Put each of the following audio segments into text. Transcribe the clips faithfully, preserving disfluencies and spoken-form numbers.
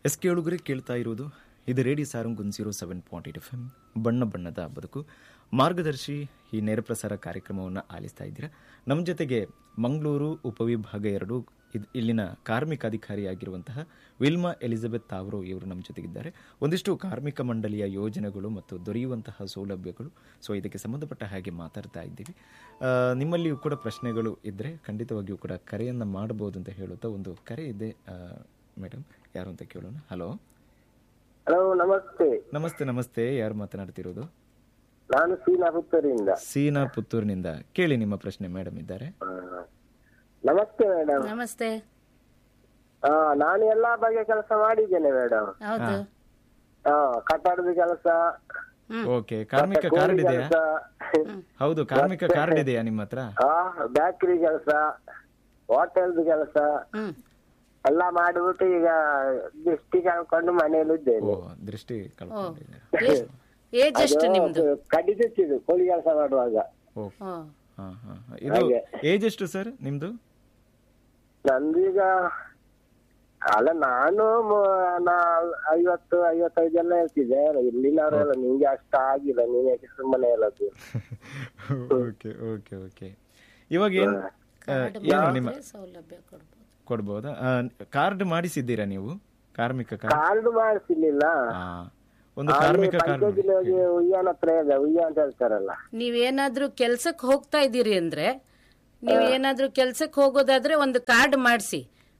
S ಕೇಳುಗರೆ ಕೇಳ್ತಾ ಇರೋದು ಇದು radio Sarang one zero seven point eight F M ಬಣ್ಣ ಬಣ್ಣದ ಬದುಕು ಮಾರ್ಗದರ್ಶಿ. ಈ ನೇರ ಪ್ರಸಾರ ಕಾರ್ಯಕ್ರಮವನ್ನು ಆಲಿಸ್ತಾ ಇದ್ದೀರಾ. ನಮ್ಮ ಜೊತೆಗೆ ಮಂಗಳೂರು ಉಪವಿಭಾಗ ಎರಡು ಇಲ್ಲಿನ ಕಾರ್ಮಿಕ ಅಧಿಕಾರಿಯಾಗಿರುವಂತಹ ವಿಲ್ಮಾ ಎಲಿಜಬೆತ್ ತಾವ್ರೋ ಇವರು ನಮ್ಮ ಜೊತೆಗಿದ್ದಾರೆ. ಒಂದಿಷ್ಟು ಕಾರ್ಮಿಕ ಮಂಡಳಿಯ ಯೋಜನೆಗಳು ಮತ್ತು ದೊರೆಯುವಂತಹ ಸೌಲಭ್ಯಗಳು, ಸೊ ಇದಕ್ಕೆ ಸಂಬಂಧಪಟ್ಟ ಹಾಗೆ ಮಾತಾಡ್ತಾ ಇದ್ದೀವಿ. ನಿಮ್ಮಲ್ಲಿಯೂ ಕೂಡ ಪ್ರಶ್ನೆಗಳು ಇದ್ದರೆ ಖಂಡಿತವಾಗಿಯೂ ಕೂಡ ಕರೆಯನ್ನು ಮಾಡಬಹುದು ಅಂತ ಹೇಳುತ್ತಾ ಒಂದು ಕರೆ ಇದೆ ಮೇಡಮ್, ಯಾರು ಅಂತ ಕೇಳೋಣ. ಹಲೋ ಹಲೋ, ನಮಸ್ತೆ. ನಮಸ್ತೆ ನಮಸ್ತೆ, ಯಾರು ಮಾತನಾಡ್ತಿರೋದು? ನಾನು ಸೀನಾ ಪುತ್ತೂರಿನಿಂದ. ಸೀನಾ ಪುತ್ತೂರಿನಿಂದ, ಕೇಳಿ ನಿಮ್ಮ ಪ್ರಶ್ನೆ. ಮೇಡಮ್ ಇದ್ದಾರೆ. ನಮಸ್ತೆ ಮೇಡಮ್. ನಮಸ್ತೆ. ನಾನು ಎಲ್ಲಾ ಬಗೆಯ ಕೆಲಸ ಮಾಡಿದ್ದೇನೆ ಮೇಡಮ್. ಹೌದು. ಕಟ್ಟಡದ ಕೆಲಸ. ಓಕೆ, ಕಾರ್ಮಿಕ ಕಾರ್ಡ್ ಇದೆಯಾ? ಹೌದು, ಕಾರ್ಮಿಕ ಕಾರ್ಡ್ ಇದೆಯಾ ನಿಮ್ಮ ಹತ್ರ? ಬೇಕರಿ ಕೆಲಸ, ಹೋಟೆಲ್ದ ಕೆಲಸ ಎಲ್ಲ ಮಾಡಿಬಿಟ್ಟು ಈಗ ದೃಷ್ಟಿ ಕಳ್ಕೊಂಡು ಮನೆಯಲ್ಲಿ ಇದ್ದೇನೆ. ದೃಷ್ಟಿ ಏಜ್ ಎಷ್ಟು ನಿಮ್ದು? ಕಡಿದಿತ್ತು ಕೋಳಿ ಕೆಲಸ ಮಾಡುವಾಗ. ಇದು ಏಜ್ ಎಷ್ಟು ಸರ್ ನಿಮ್ದು? ನಂದು ಈಗ ಅಲ್ಲ, ನಾನು ಐವತ್ತು ಐವತ್ತೈದು ಎಲ್ಲ ಹೇಳ್ತಿದ್ದೆ. ಇಲ್ಲಿನವರೆಲ್ಲ ನಿಂಗೆ ಅಷ್ಟ ಆಗಿಲ್ಲ, ನೀನ್ ಯಾಕೆ ಸುಮ್ಮನೆ ಹೇಳೋದು. Okay okay okay. ಇವಾಗ ಏನು ಏನು ನಿಮ್ಮ ಸೌಲಭ್ಯ ಕೊಡ್ಬೋದು ಕೊಡ್ಬೋದಾ? ಕಾರ್ಡ್ ಮಾಡಿಸಿದ್ದೀರಾ ನೀವು? ಕಾರ್ಮಿಕ ಕಾರ್ಡ್ ಮಾಡಿಸಿರ್ಲಿಲ್ಲ. ಒಂದು ಕಾರ್ಮಿಕ ಕಾರ್ಡ್ ಉಯ್ಯಾನ ಹತ್ರ ಇದೆ, ಉಯ್ಯ ಅಂತ ಹೇಳ್ತಾರಲ್ಲ. ನೀವೇನಾದ್ರೂ ಕೆಲ್ಸಕ್ಕೆ ಹೋಗ್ತಾ ಇದ್ದೀರಿ ಅಂದ್ರೆ, ನೀವ್ ಏನಾದ್ರೂ ಕೆಲ್ಸಕ್ಕೆ ಹೋಗೋದಾದ್ರೆ ಒಂದು ಕಾರ್ಡ್ ಮಾಡಿಸಿ.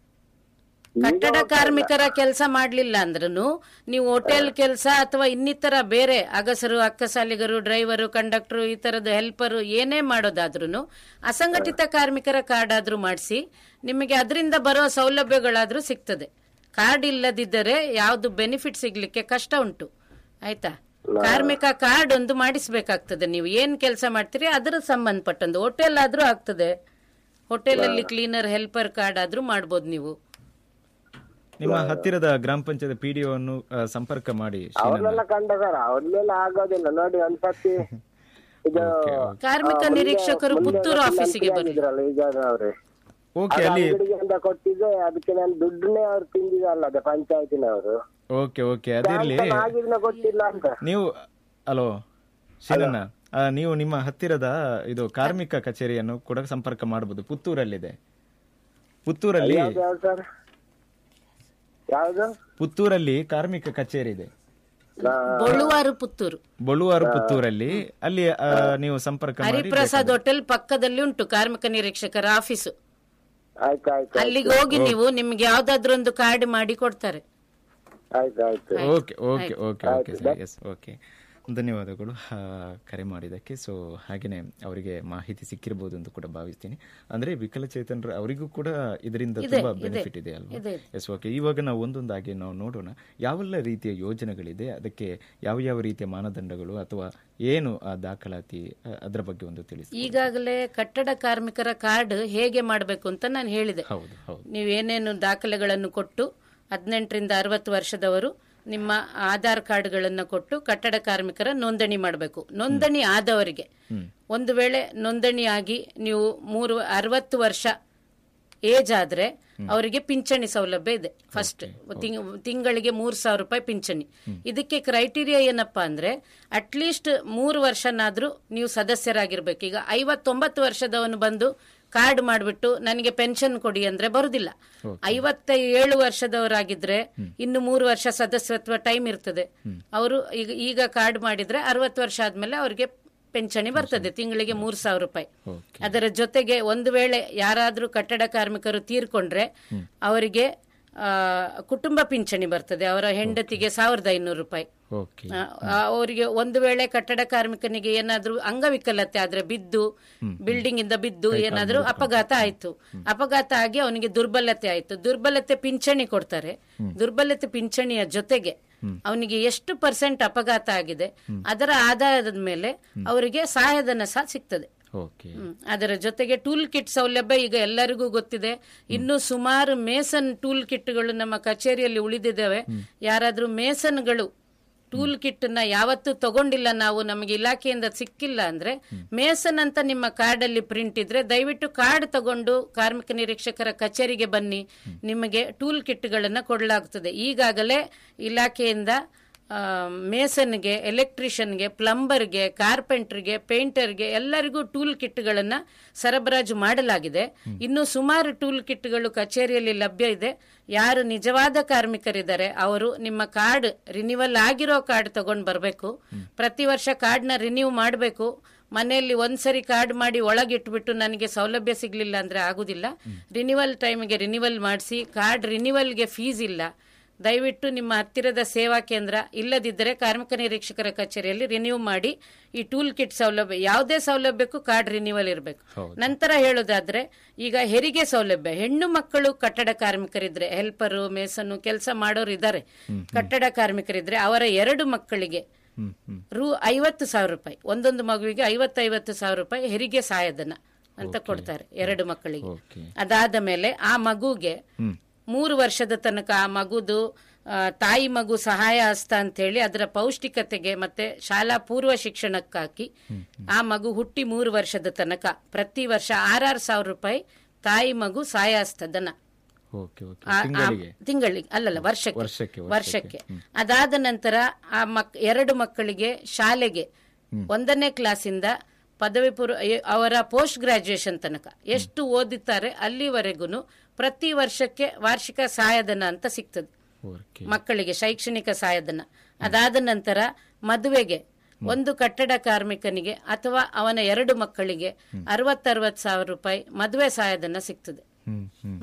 ಕಟ್ಟಡ ಕಾರ್ಮಿಕರ ಕೆಲಸ ಮಾಡ್ಲಿಲ್ಲ ಅಂದ್ರೂ ನೀವು ಹೋಟೆಲ್ ಕೆಲಸ ಅಥವಾ ಇನ್ನಿತರ ಬೇರೆ ಅಗಸರು, ಅಕ್ಕಸಾಲಿಗರು, ಡ್ರೈವರು, ಕಂಡಕ್ಟರ್, ಈ ತರದ ಹೆಲ್ಪರು ಏನೇ ಮಾಡೋದಾದ್ರೂ ಅಸಂಘಟಿತ ಕಾರ್ಮಿಕರ ಕಾರ್ಡ್ ಆದ್ರೂ ಮಾಡಿಸಿ. ನಿಮಗೆ ಅದರಿಂದ ಬರೋ ಸೌಲಭ್ಯಗಳಾದ್ರೂ ಸಿಗ್ತದೆ. ಕಾರ್ಡ್ ಇಲ್ಲದಿದ್ದರೆ ಯಾವ್ದು ಬೆನಿಫಿಟ್ ಸಿಗ್ಲಿಕ್ಕೆ ಕಷ್ಟ ಉಂಟು, ಆಯ್ತಾ? ಕಾರ್ಮಿಕ ಕಾರ್ಡ್ ಒಂದು ಮಾಡಿಸ್ಬೇಕಾಗ್ತದೆ. ನೀವು ಏನ್ ಕೆಲಸ ಮಾಡ್ತೀರಿ ಅದರ ಸಂಬಂಧಪಟ್ಟಂದು. ಹೋಟೆಲ್ ಆದ್ರೂ ಆಗ್ತದೆ, ಹೋಟೆಲ್ ಅಲ್ಲಿ ಕ್ಲೀನರ್, ಹೆಲ್ಪರ್ ಕಾರ್ಡ್ ಆದ್ರೂ ಮಾಡ್ಬೋದು ನೀವು. ನಿಮ್ಮ ಹತ್ತಿರದ ಗ್ರಾಮ ಪಂಚಾಯತ್ ಪಿ ಡಿ ಒ ಅನ್ನು ಸಂಪರ್ಕ ಮಾಡಿ. ಅವ್ರನ್ನೆಲ್ಲ ಕಂಡ ಸರ್, ಅವ್ರನ್ನೆಲ್ಲ ಆಗೋದಿಲ್ಲ ನೋಡಿ. ಒಂದ್ಸತಿ ಇದು ಕಾರ್ಮಿಕ ನಿರೀಕ್ಷಕರು ಪುತ್ತೂರು ಆಫೀಸಿಗೆ ಬಂದಿದ್ರಲ್ಲ ಈಗ ಅವ್ರೆ. ಓಕೆ, ಅಲ್ಲಿ ಕೊಟ್ಟಿದ್ದೆ, ಅದಕ್ಕೆ ನಾನು ದುಡ್ಡನ್ನೇ ಅವ್ರು ತಿಂದಿದಲ್ಲ, ಅದೇ ಪಂಚಾಯತಿನವರು. ಓಕೆ ಓಕೆ, ಅದಿರ್ಲಿ. ಗೊತ್ತಿಲ್ಲ ಅಂತ ನೀವು ಹಲೋ ಶೀಲಣ್ಣ, ನೀವು ನಿಮ್ಮ ಹತ್ತಿರದ ಇದು ಕಾರ್ಮಿಕ ಕಚೇರಿಯನ್ನು ಕೂಡ ಸಂಪರ್ಕ ಮಾಡಬಹುದು. ಪುತ್ತೂರಲ್ಲಿದೆ. ಪುತ್ತೂರಲ್ಲಿ ಯಾವ್ದು? ಪುತ್ತೂರಲ್ಲಿ ಕಾರ್ಮಿಕ ಕಚೇರಿ ಇದೆ. ಬಳುವಾರು ಪುತ್ತೂರು. ಬಳುವಾರು ಪುತ್ತೂರಲ್ಲಿ ಅಲ್ಲಿ ನೀವು ಸಂಪರ್ಕ ಮಾಡಿ. ಹರಿಪ್ರಸಾದ್ ಹೋಟೆಲ್ ಪಕ್ಕದಲ್ಲಿ ಉಂಟು ಕಾರ್ಮಿಕ ನಿರೀಕ್ಷಕರ ಆಫೀಸು. ಅಲ್ಲಿಗೆ ಹೋಗಿ ನೀವು, ನಿಮ್ಗೆ ಯಾವ್ದಾದ್ರು ಒಂದು ಕಾರ್ಡ್ ಮಾಡಿ ಕೊಡ್ತಾರೆ. Okay okay okay okay sir, yes okay, ಧನ್ಯವಾದಗಳು ಕರೆ ಮಾಡಿದ್ದಕ್ಕೆ. ಸೊ ಹಾಗೇನೆ ಅವರಿಗೆ ಮಾಹಿತಿ ಸಿಕ್ಕಿರಬಹುದು ಅಂತ ಕೂಡ ಭಾವಿಸ್ತೀನಿ. ಅಂದ್ರೆ ವಿಕಲಚೇತನರು ಅವರಿಗೂ ಕೂಡ ಇದರಿಂದ ತುಂಬಾ ಬೆನಿಫಿಟ್ ಇದೆ ಅಲ್ವಾ? Yes okay. ಇವಾಗ ನಾವು ಒಂದೊಂದಾಗಿ ನಾವು ನೋಡೋಣ ಯಾವೆಲ್ಲ ರೀತಿಯ ಯೋಜನೆಗಳಿದೆ, ಅದಕ್ಕೆ ಯಾವ ಯಾವ ರೀತಿಯ ಮಾನದಂಡಗಳು ಅಥವಾ ಏನು ಆ ದಾಖಲಾತಿ, ಅದರ ಬಗ್ಗೆ ಒಂದು ತಿಳಿಸಿ. ಈಗಾಗಲೇ ಕಟ್ಟಡ ಕಾರ್ಮಿಕರ ಕಾರ್ಡ್ ಹೇಗೆ ಮಾಡಬೇಕು ಅಂತ ನಾನು ಹೇಳಿದೆ. ಹೌದು ಹೌದು. ನೀವೇನೇನು ದಾಖಲೆಗಳನ್ನು ಕೊಟ್ಟು ಹದಿನೆಂಟರಿಂದ ಅರವತ್ತು ವರ್ಷದವರು ನಿಮ್ಮ ಆಧಾರ್ ಕಾರ್ಡ್ಗಳನ್ನು ಕೊಟ್ಟು ಕಟ್ಟಡ ಕಾರ್ಮಿಕರ ನೋಂದಣಿ ಮಾಡಬೇಕು. ನೋಂದಣಿ ಆದವರಿಗೆ ಒಂದು ವೇಳೆ ನೋಂದಣಿ ಆಗಿ ನೀವು ಮೂರು ಅರವತ್ತು ವರ್ಷ ಏಜ್ ಆದ್ರೆ ಅವರಿಗೆ ಪಿಂಚಣಿ ಸೌಲಭ್ಯ ಇದೆ. ಫಸ್ಟ್ ತಿಂಗಳಿಗೆ ಮೂರ್ ಸಾವಿರ ರೂಪಾಯಿ ಪಿಂಚಣಿ. ಇದಕ್ಕೆ ಕ್ರೈಟೀರಿಯಾ ಏನಪ್ಪಾ ಅಂದ್ರೆ ಅಟ್ಲೀಸ್ಟ್ ಮೂರು ವರ್ಷನಾದ್ರೂ ನೀವು ಸದಸ್ಯರಾಗಿರ್ಬೇಕು. ಈಗ ಐವತ್ತೊಂಬತ್ತು ವರ್ಷದವನು ಬಂದು ಕಾರ್ಡ್ ಮಾಡಿಬಿಟ್ಟು ನನಗೆ ಪೆನ್ಷನ್ ಕೊಡಿ ಅಂದ್ರೆ ಬರುದಿಲ್ಲ. ಐವತ್ತ ಏಳು ವರ್ಷದವರಾಗಿದ್ರೆ ಇನ್ನು ಮೂರು ವರ್ಷ ಸದಸ್ಯತ್ವ ಟೈಮ್ ಇರ್ತದೆ. ಅವರು ಈಗ ಈಗ ಕಾರ್ಡ್ ಮಾಡಿದ್ರೆ ಅರವತ್ತು ವರ್ಷ ಆದ್ಮೇಲೆ ಅವರಿಗೆ ಪೆನ್ಷನ್ ಬರ್ತದೆ, ತಿಂಗಳಿಗೆ ಮೂರ್ ಸಾವಿರ ರೂಪಾಯಿ. ಅದರ ಜೊತೆಗೆ ಒಂದು ವೇಳೆ ಯಾರಾದ್ರೂ ಕಟ್ಟಡ ಕಾರ್ಮಿಕರು ತೀರ್ಕೊಂಡ್ರೆ ಅವರಿಗೆ ಆ ಕುಟುಂಬ ಪಿಂಚಣಿ ಬರ್ತದೆ. ಅವರ ಹೆಂಡತಿಗೆ ಸಾವಿರದ ಐನೂರು ರೂಪಾಯಿ. ಅವರಿಗೆ ಒಂದು ವೇಳೆ ಕಟ್ಟಡ ಕಾರ್ಮಿಕನಿಗೆ ಏನಾದ್ರೂ ಅಂಗವಿಕಲತೆ ಆದ್ರೆ, ಬಿದ್ದು ಬಿಲ್ಡಿಂಗ್ ಇಂದ ಬಿದ್ದು ಏನಾದ್ರೂ ಅಪಘಾತ ಆಯ್ತು, ಅಪಘಾತ ಆಗಿ ಅವನಿಗೆ ದುರ್ಬಲತೆ ಆಯ್ತು, ದುರ್ಬಲತೆ ಪಿಂಚಣಿ ಕೊಡ್ತಾರೆ. ದುರ್ಬಲತೆ ಪಿಂಚಣಿಯ ಜೊತೆಗೆ ಅವನಿಗೆ ಎಷ್ಟು ಪರ್ಸೆಂಟ್ ಅಪಘಾತ ಆಗಿದೆ ಅದರ ಆಧಾರದ ಮೇಲೆ ಅವರಿಗೆ ಸಹಾಯಧನ ಸಹ ಸಿಗ್ತದೆ. ಅದರ ಜೊತೆಗೆ ಟೂಲ್ ಕಿಟ್ ಸೌಲಭ್ಯ ಈಗ ಎಲ್ಲರಿಗೂ ಗೊತ್ತಿದೆ. ಇನ್ನು ಸುಮಾರು ಮೇಸನ್ ಟೂಲ್ ಕಿಟ್ಗಳು ನಮ್ಮ ಕಚೇರಿಯಲ್ಲಿ ಉಳಿದಿದ್ದಾವೆ. ಯಾರಾದ್ರೂ ಮೇಸನ್ಗಳು ಟೂಲ್ ಕಿಟ್ ನ ಯಾವತ್ತೂ ತಗೊಂಡಿಲ್ಲ ನಾವು, ನಮಗೆ ಇಲಾಖೆಯಿಂದ ಸಿಕ್ಕಿಲ್ಲ ಅಂದ್ರೆ ಮೇಸನ್ ಅಂತ ನಿಮ್ಮ ಕಾರ್ಡ್ ಅಲ್ಲಿ ಪ್ರಿಂಟ್ ಇದ್ರೆ ದಯವಿಟ್ಟು ಕಾರ್ಡ್ ತಗೊಂಡು ಕಾರ್ಮಿಕ ನಿರೀಕ್ಷಕರ ಕಚೇರಿಗೆ ಬನ್ನಿ, ನಿಮಗೆ ಟೂಲ್ ಕಿಟ್ ಗಳನ್ನ ಕೊಡಲಾಗುತ್ತದೆ. ಈಗಾಗಲೇ ಇಲಾಖೆಯಿಂದ ಮೇಸನ್ಗೆ, ಎಲೆಕ್ಟ್ರಿಷಿಯನ್ಗೆ, ಪ್ಲಂಬರ್ಗೆ, ಕಾರ್ಪೆಂಟರ್ಗೆ, ಪೇಂಟರ್ಗೆ ಎಲ್ಲರಿಗೂ ಟೂಲ್ ಕಿಟ್ಗಳನ್ನ ಸರಬರಾಜು ಮಾಡಲಾಗಿದೆ. ಇನ್ನು ಸುಮಾರು ಟೂಲ್ ಕಿಟ್ಗಳು ಕಚೇರಿಯಲ್ಲಿ ಲಭ್ಯ ಇದೆ. ಯಾರು ನಿಜವಾದ ಕಾರ್ಮಿಕರಿದ್ದಾರೆ ಅವರು ನಿಮ್ಮ ಕಾರ್ಡ್ ರಿನಿವಲ್ ಆಗಿರೋ ಕಾರ್ಡ್ ತಗೊಂಡ್ ಬರಬೇಕು. ಪ್ರತಿ ವರ್ಷ ಕಾರ್ಡ್ನ ರಿನ್ಯೂ ಮಾಡಬೇಕು. ಮನೆಯಲ್ಲಿ ಒಂದ್ಸರಿ ಕಾರ್ಡ್ ಮಾಡಿ ಒಳಗಿಟ್ಬಿಟ್ಟು ನನಗೆ ಸೌಲಭ್ಯ ಸಿಗ್ಲಿಲ್ಲ ಅಂದ್ರೆ ಆಗುದಿಲ್ಲ. ರಿನಿವಲ್ ಟೈಮ್ಗೆ ರಿನಿವಲ್ ಮಾಡಿಸಿ. ಕಾರ್ಡ್ ರಿನಿವಲ್ಗೆ ಫೀಸ್ ಇಲ್ಲ. ದಯವಿಟ್ಟು ನಿಮ್ಮ ಹತ್ತಿರದ ಸೇವಾ ಕೇಂದ್ರ ಇಲ್ಲದಿದ್ದರೆ ಕಾರ್ಮಿಕ ನಿರೀಕ್ಷಕರ ಕಚೇರಿಯಲ್ಲಿ ರಿನ್ಯೂ ಮಾಡಿ. ಈ ಟೂಲ್ ಕಿಟ್ ಸೌಲಭ್ಯ, ಯಾವುದೇ ಸೌಲಭ್ಯಕ್ಕೂ ಕಾರ್ಡ್ ರಿನ್ಯೂವಲ್ ಇರಬೇಕು. ನಂತರ ಹೇಳೋದಾದ್ರೆ, ಈಗ ಹೆರಿಗೆ ಸೌಲಭ್ಯ, ಹೆಣ್ಣು ಮಕ್ಕಳು ಕಟ್ಟಡ ಕಾರ್ಮಿಕರಿದ್ರೆ, ಹೆಲ್ಪರು, ಮೇಸನ್ನು ಕೆಲಸ ಮಾಡೋರು ಇದ್ದಾರೆ, ಕಟ್ಟಡ ಕಾರ್ಮಿಕರಿದ್ರೆ ಅವರ ಎರಡು ಮಕ್ಕಳಿಗೆ ರು ಐವತ್ತು ಸಾವಿರ ರೂಪಾಯಿ, ಒಂದೊಂದು ಮಗುವಿಗೆ ಐವತ್ತೈವತ್ತು ಸಾವಿರ ರೂಪಾಯಿ ಹೆರಿಗೆ ಸಹಾಯಧನ ಅಂತ ಕೊಡ್ತಾರೆ ಎರಡು ಮಕ್ಕಳಿಗೆ. ಅದಾದ ಮೇಲೆ ಆ ಮಗುಗೆ ಮೂರು ವರ್ಷದ ತನಕ ಆ ಮಗುದು ತಾಯಿ ಮಗು ಸಹಾಯ ಹಸ್ತ ಅಂತ ಹೇಳಿ ಅದರ ಪೌಷ್ಟಿಕತೆಗೆ ಮತ್ತೆ ಶಾಲಾ ಪೂರ್ವ ಶಿಕ್ಷಣಕ್ಕಾಗಿ ಆ ಮಗು ಹುಟ್ಟಿ ಮೂರು ವರ್ಷದ ತನಕ ಪ್ರತಿ ವರ್ಷ ಆರಾರು ಸಾವಿರ ರೂಪಾಯಿ ತಾಯಿ ಮಗು ಸಹಾಯ ಹಸ್ತದನ ತಿಂಗಳಿಗೆ ಅಲ್ಲಲ್ಲ ವರ್ಷಕ್ಕೆ ವರ್ಷಕ್ಕೆ ಅದಾದ ನಂತರ ಆ ಮಕ್ ಎರಡು ಮಕ್ಕಳಿಗೆ ಶಾಲೆಗೆ ಒಂದನೇ ಕ್ಲಾಸಿಂದ ಪದವಿ ಪೂರ್ವ ಅವರ ಪೋಸ್ಟ್ ಗ್ರಾಜುಯೇಷನ್ ತನಕ ಎಷ್ಟು ಓದುತ್ತಾರೆ ಅಲ್ಲಿವರೆಗೂ ಪ್ರತಿ ವರ್ಷಕ್ಕೆ ವಾರ್ಷಿಕ ಸಹಾಯಧನ ಅಂತ ಸಿಗ್ತದೆ ಮಕ್ಕಳಿಗೆ, ಶೈಕ್ಷಣಿಕ ಸಹಾಯಧನ. ಅದಾದ ನಂತರ ಮದುವೆಗೆ ಒಂದು ಕಟ್ಟಡ ಕಾರ್ಮಿಕನಿಗೆ ಅಥವಾ ಅವನ ಎರಡು ಮಕ್ಕಳಿಗೆ ಅರವತ್ತರವತ್ತು ಸಾವಿರ ರೂಪಾಯಿ ಮದುವೆ ಸಹಾಯಧನ ಸಿಗ್ತದೆ.